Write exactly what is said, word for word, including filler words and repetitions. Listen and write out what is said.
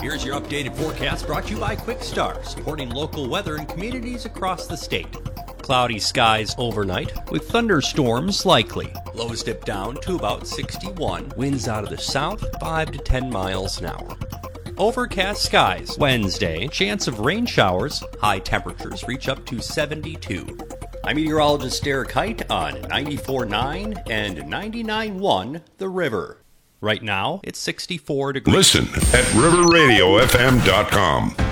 Here's your updated forecast brought to you by Quick Star, supporting local weather in communities across the state. Cloudy skies overnight, with thunderstorms likely. Lows dip down to about sixty-one. Winds out of the south, five to ten miles an hour. Overcast skies Wednesday. Chance of rain showers. High temperatures reach up to seventy-two. I'm meteorologist Derek Height on ninety-four point nine and ninety-nine point one The River. Right now, it's sixty-four degrees. Listen at river radio f m dot com.